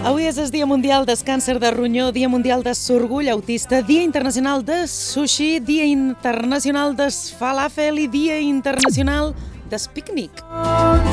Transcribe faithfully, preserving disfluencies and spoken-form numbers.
Avui és el Dia Mundial del Càncer de Ronyó, Dia Mundial de l'Orgull Autista, Dia Internacional de Sushi, Dia Internacional del Falafel i Dia Internacional del Pícnic.